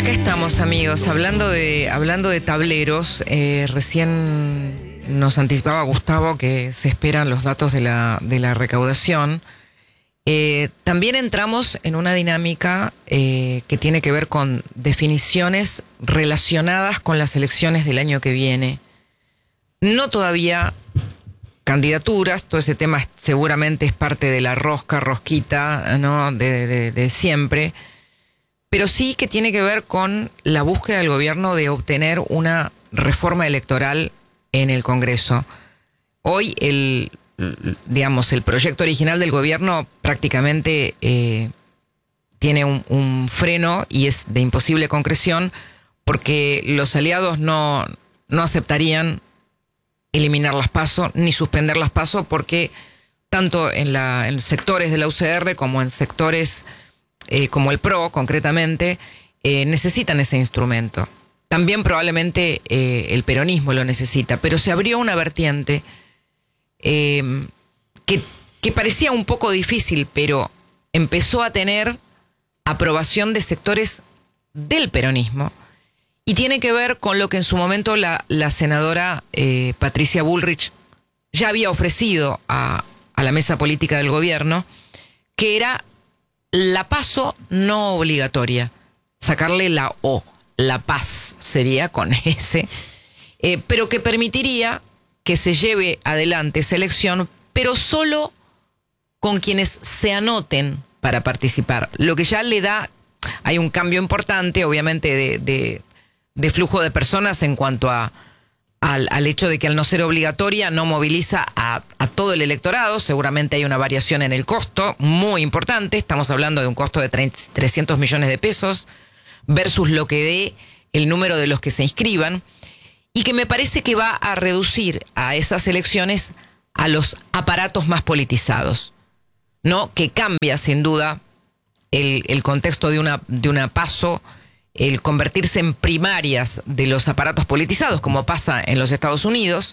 Acá estamos, amigos, hablando de tableros. Recién nos anticipaba Gustavo que se esperan los datos de la recaudación. También entramos en una dinámica que tiene que ver con definiciones relacionadas con las elecciones del año que viene. No todavía candidaturas, todo ese tema seguramente es parte de la rosquita, ¿no? de siempre. Pero sí que tiene que ver con la búsqueda del gobierno de obtener una reforma electoral en el Congreso. Hoy el proyecto original del gobierno prácticamente tiene un freno y es de imposible concreción porque los aliados no aceptarían eliminar las PASO ni suspender las PASO porque tanto en sectores de la UCR como en sectores como el PRO, concretamente, necesitan ese instrumento. También probablemente el peronismo lo necesita, pero se abrió una vertiente que parecía un poco difícil, pero empezó a tener aprobación de sectores del peronismo y tiene que ver con lo que en su momento la senadora Patricia Bullrich ya había ofrecido a la mesa política del gobierno, que era la PASO no obligatoria, sacarle la O, la paz sería con S, pero que permitiría que se lleve adelante esa elección, pero solo con quienes se anoten para participar. Lo que ya le da, hay un cambio importante, obviamente, de flujo de personas en cuanto al hecho de que al no ser obligatoria no moviliza a todo el electorado. Seguramente hay una variación en el costo muy importante. Estamos hablando de un costo de 300 millones de pesos versus lo que dé el número de los que se inscriban, y que me parece que va a reducir a esas elecciones a los aparatos más politizados, ¿no? Que cambia sin duda el contexto de una PASO, el convertirse en primarias de los aparatos politizados, como pasa en los Estados Unidos,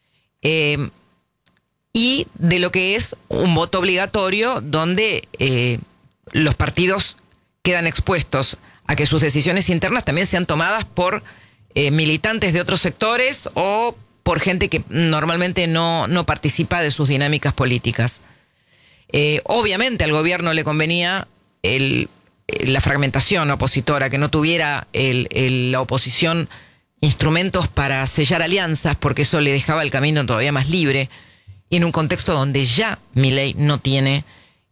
y de lo que es un voto obligatorio donde los partidos quedan expuestos a que sus decisiones internas también sean tomadas por militantes de otros sectores o por gente que normalmente no participa de sus dinámicas políticas. Obviamente al gobierno le convenía la fragmentación opositora, que no tuviera la oposición instrumentos para sellar alianzas, porque eso le dejaba el camino todavía más libre, y en un contexto donde ya Milei no tiene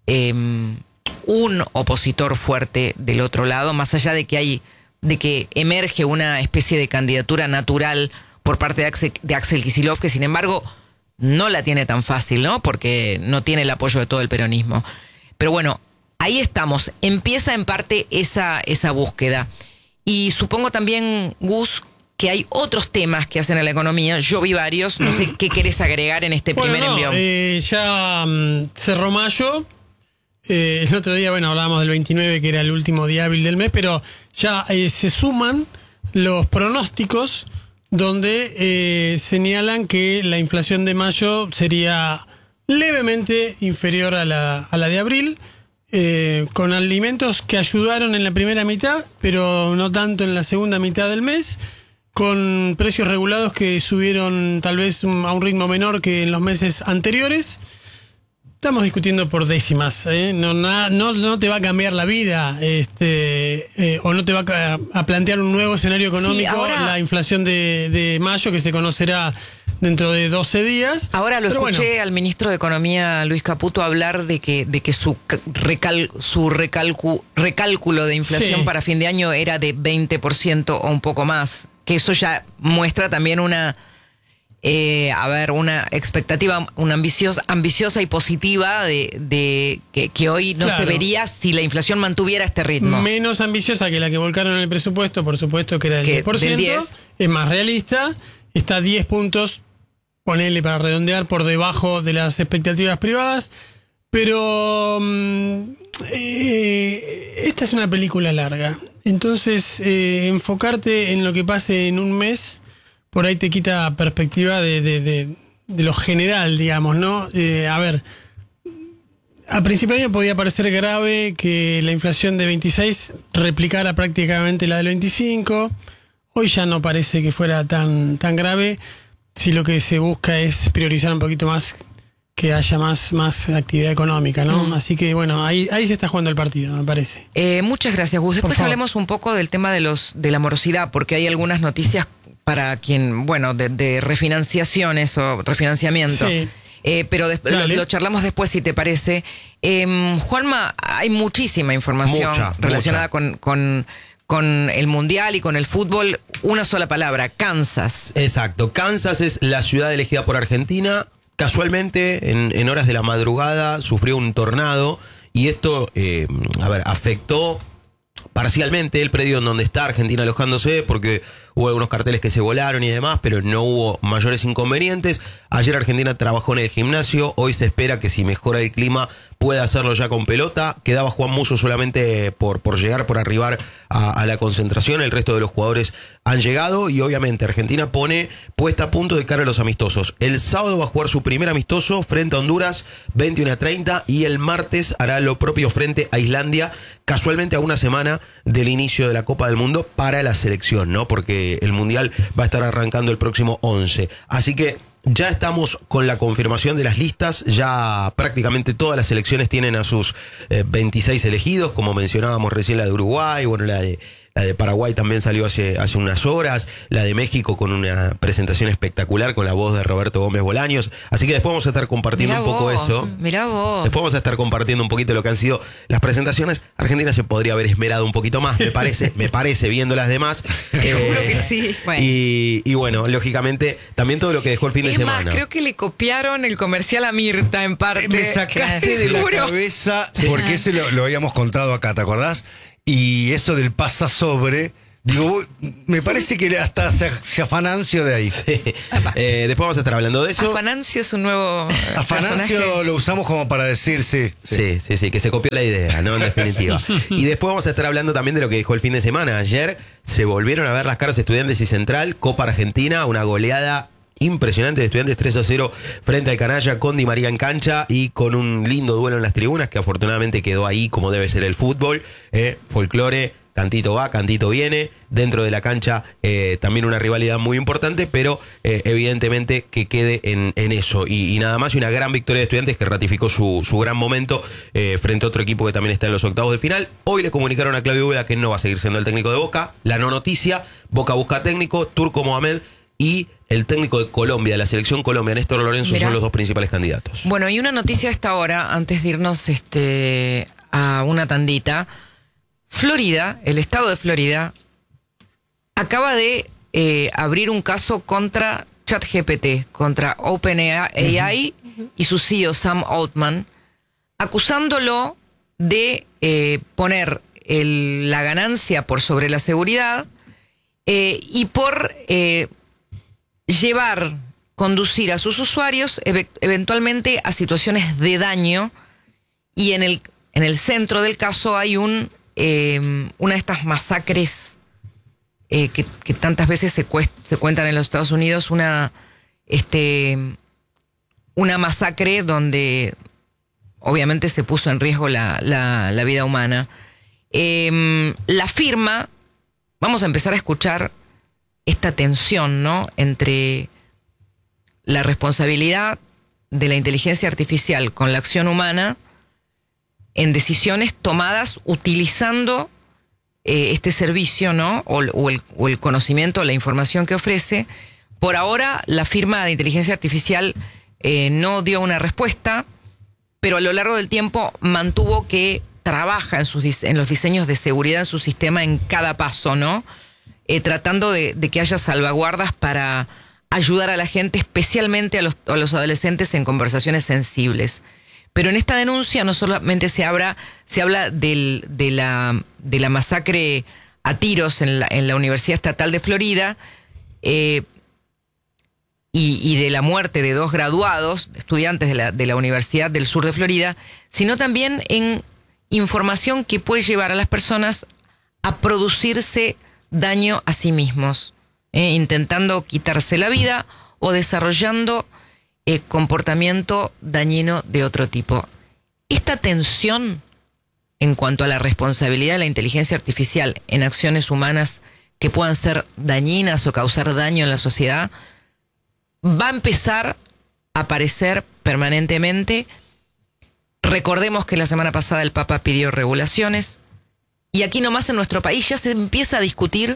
un opositor fuerte del otro lado, más allá de que emerge una especie de candidatura natural por parte de Axel Kicillof, que sin embargo no la tiene tan fácil, ¿no? Porque no tiene el apoyo de todo el peronismo. Pero bueno, ahí estamos. Empieza en parte esa búsqueda. Y supongo también, Gus, que hay otros temas que hacen a la economía. Yo vi varios. No sé qué querés agregar en este primer envión. Ya cerró mayo. El otro día, hablábamos del 29, que era el último día hábil del mes, pero ya se suman los pronósticos donde señalan que la inflación de mayo sería levemente inferior a la de abril, con alimentos que ayudaron en la primera mitad, pero no tanto en la segunda mitad del mes, con precios regulados que subieron tal vez a un ritmo menor que en los meses anteriores. Estamos discutiendo por décimas, no te va a cambiar la vida, o no te va a plantear un nuevo escenario económico. Sí, ahora, la inflación de mayo, que se conocerá dentro de 12 días. Ahora lo escuché al ministro de Economía, Luis Caputo, hablar de que su recálculo de inflación para fin de año era de 20% o un poco más. Que eso ya muestra también una expectativa, una ambiciosa y positiva de que hoy no se vería si la inflación mantuviera este ritmo. Menos ambiciosa que la que volcaron en el presupuesto, por supuesto, que era del 10%. Del 10. Es más realista, está 10 puntos, ponele para redondear, por debajo de las expectativas privadas, pero esta es una película larga. Entonces, enfocarte en lo que pase en un mes por ahí te quita perspectiva de lo general, digamos, ¿no? A principio de año podía parecer grave que la inflación de 26 replicara prácticamente la del 25. Hoy ya no parece que fuera tan grave, si lo que se busca es priorizar un poquito más, que haya más actividad económica, ¿no? Así que bueno, ahí se está jugando el partido, me parece. Muchas gracias, Gus. Después hablemos un poco del tema de la morosidad, porque hay algunas noticias para quien, bueno, de refinanciaciones o refinanciamiento. Sí. Pero lo charlamos después, si te parece. Juanma, hay muchísima información relacionada con el Mundial y con el fútbol. Una sola palabra: Kansas. Exacto. Kansas es la ciudad elegida por Argentina. Casualmente, en horas de la madrugada, sufrió un tornado y esto, afectó parcialmente el predio en donde está Argentina alojándose, porque hubo algunos carteles que se volaron y demás, pero no hubo mayores inconvenientes. Ayer Argentina trabajó en el gimnasio, hoy se espera que si mejora el clima pueda hacerlo ya con pelota. Quedaba Juan Musso solamente por arribar a la concentración. El resto de los jugadores han llegado y obviamente Argentina pone puesta a punto de cara a los amistosos. El sábado va a jugar su primer amistoso frente a Honduras, 21:30, y el martes hará lo propio frente a Islandia, casualmente a una semana del inicio de la Copa del Mundo para la selección, ¿no? Porque el Mundial va a estar arrancando el próximo 11. Así que ya estamos con la confirmación de las listas. Ya prácticamente todas las selecciones tienen a sus 26 elegidos, como mencionábamos recién la de Uruguay, bueno, la de Paraguay también salió hace unas horas, la de México con una presentación espectacular con la voz de Roberto Gómez Bolaños. Así que después vamos a estar compartiendo un poco eso. Mirá vos. Después vamos a estar compartiendo un poquito lo que han sido las presentaciones. Argentina se podría haber esmerado un poquito más, me parece viendo las demás. Seguro que sí. Bueno. Y bueno, lógicamente, también todo lo que dejó el fin de semana. Más, creo que le copiaron el comercial a Mirta en parte. Me sacaste de la cabeza, porque ese lo habíamos contado acá, ¿te acordás? Y eso del pasa sobre, digo, me parece que hasta se afanancio de ahí. Sí. Después vamos a estar hablando de eso. Afanancio es un nuevo Afanancio personaje. Lo usamos como para decir sí, que se copió la idea, ¿no? En definitiva. Y después vamos a estar hablando también de lo que dijo el fin de semana. Ayer se volvieron a ver las caras Estudiantes y Central, Copa Argentina, una goleada impresionante de Estudiantes 3-0 frente al Canalla, con Di María en cancha y con un lindo duelo en las tribunas que afortunadamente quedó ahí como debe ser el fútbol. Folclore, cantito va, cantito viene. Dentro de la cancha también una rivalidad muy importante, pero evidentemente que quede en eso. Y nada más, y una gran victoria de Estudiantes que ratificó su gran momento frente a otro equipo que también está en los octavos de final. Hoy le comunicaron a Claudio Úbeda que no va a seguir siendo el técnico de Boca. La no noticia: Boca busca técnico, Turco Mohamed y el técnico de Colombia, de la selección Colombia, Néstor Lorenzo, son los dos principales candidatos. Bueno, y una noticia a esta hora, antes de irnos a una tandita. Florida, el estado de Florida, acaba de abrir un caso contra ChatGPT, contra OpenAI y su CEO Sam Altman, acusándolo de poner la ganancia por sobre la seguridad y por conducir a sus usuarios eventualmente a situaciones de daño. Y en el centro del caso hay una de estas masacres que tantas veces se cuentan en los Estados Unidos, una masacre donde obviamente se puso en riesgo la vida humana. La firma, vamos a empezar a escuchar esta tensión, ¿no?, entre la responsabilidad de la inteligencia artificial con la acción humana en decisiones tomadas utilizando este servicio, ¿no?, o el conocimiento, la información que ofrece. Por ahora, la firma de inteligencia artificial no dio una respuesta, pero a lo largo del tiempo mantuvo que trabaja en los diseños de seguridad en su sistema en cada paso, ¿no? Tratando de que haya salvaguardas para ayudar a la gente, especialmente a los adolescentes en conversaciones sensibles. Pero en esta denuncia no solamente se habla de la masacre a tiros en la Universidad Estatal de Florida y de la muerte de 2 graduados, estudiantes de la Universidad del Sur de Florida, sino también en información que puede llevar a las personas a producirse daño a sí mismos, intentando quitarse la vida o desarrollando comportamiento dañino de otro tipo. esta tensión en cuanto a la responsabilidad de la inteligencia artificial en acciones humanas que puedan ser dañinas o causar daño en la sociedad, va a empezar a aparecer permanentemente. Recordemos que la semana pasada el Papa pidió regulaciones y aquí nomás en nuestro país ya se empieza a discutir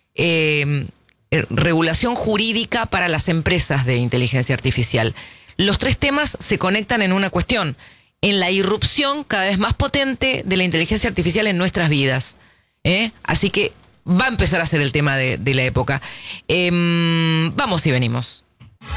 regulación jurídica para las empresas de inteligencia artificial. Los tres temas se conectan en una cuestión, en la irrupción cada vez más potente de la inteligencia artificial en nuestras vidas. Así que va a empezar a ser el tema de la época. Vamos y venimos.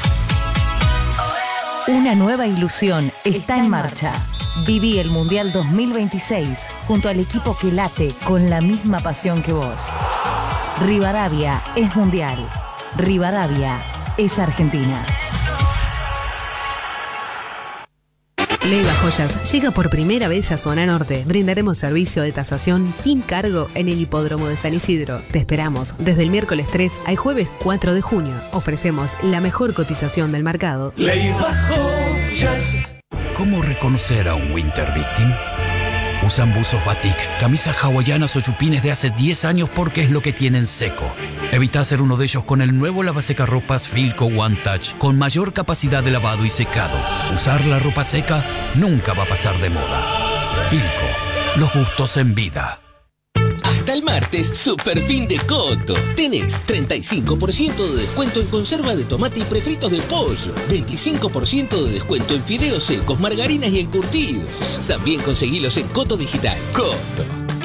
Una nueva ilusión está en marcha. Viví el Mundial 2026 junto al equipo que late con la misma pasión que vos. Rivadavia es Mundial. Rivadavia es Argentina. Leiva Joyas llega por primera vez a Zona Norte. Brindaremos servicio de tasación sin cargo en el hipódromo de San Isidro. Te esperamos desde el miércoles 3 al jueves 4 de junio. Ofrecemos la mejor cotización del mercado. Leiva Joyas. ¿Cómo reconocer a un Winter Victim? Usan buzos batik, camisas hawaianas o chupines de hace 10 años porque es lo que tienen seco. Evita ser uno de ellos con el nuevo lavasecarropas Filco One Touch con mayor capacidad de lavado y secado. Usar la ropa seca nunca va a pasar de moda. Filco, los gustos en vida. Hasta el martes, super fin de Coto. Tenés 35% de descuento en conserva de tomate y prefritos de pollo. 25% de descuento en fideos secos, margarinas y encurtidos. También conseguilos en Coto Digital. Coto.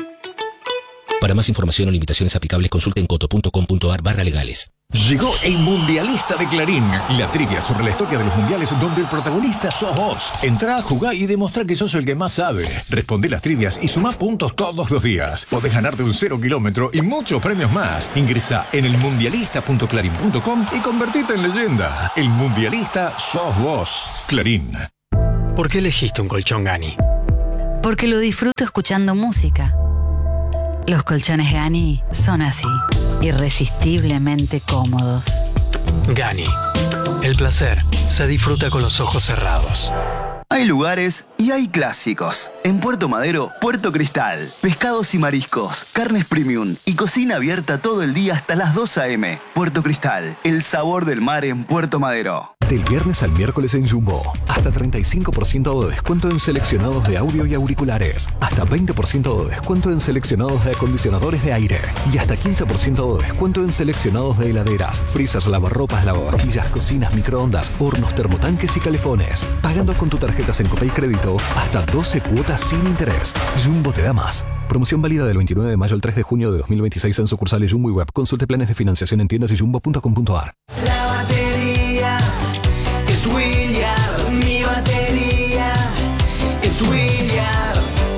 Para más información o limitaciones aplicables, consulten coto.com.ar/legales. Llegó el Mundialista de Clarín, la trivia sobre la historia de los mundiales donde el protagonista sos vos. Entrá, jugá y demostrá que sos el que más sabe. Respondé las trivias y sumá puntos todos los días. Podés ganarte un 0 kilómetro y muchos premios más. Ingresá en elmundialista.clarín.com y convertite en leyenda. El Mundialista sos vos. Clarín. ¿Por qué elegiste un colchón Gani? Porque lo disfruto escuchando música. Los colchones Gani son así, irresistiblemente cómodos. Gani. El placer se disfruta con los ojos cerrados. Hay lugares y hay clásicos. En Puerto Madero, Puerto Cristal. Pescados y mariscos, carnes premium y cocina abierta todo el día hasta las 2 a.m. Puerto Cristal, el sabor del mar en Puerto Madero. Del viernes al miércoles en Jumbo. Hasta 35% de descuento en seleccionados de audio y auriculares. Hasta 20% de descuento en seleccionados de acondicionadores de aire. Y hasta 15% de descuento en seleccionados de heladeras, freezers, lavarropas, lavavajillas, cocinas, microondas, hornos, termotanques y calefones. Pagando con tu tarjeta en Copay Crédito hasta 12 cuotas sin interés. Jumbo te da más. Promoción válida del 29 de mayo al 3 de junio de 2026 en sucursales Jumbo y web. Consulte planes de financiación en tiendas y jumbo.com.ar. La batería es William. Mi batería es William.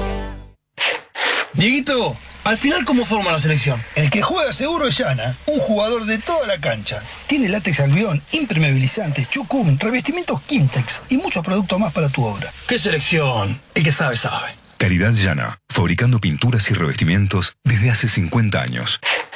Dieguito, al final, ¿cómo forma la selección? El que juega seguro es Yana, un jugador de toda la cancha. Tiene látex albión, impermeabilizante, chucum, revestimientos Kimtex y muchos productos más para tu obra. ¿Qué selección? El que sabe, sabe. Calidad Yana, fabricando pinturas y revestimientos desde hace 50 años.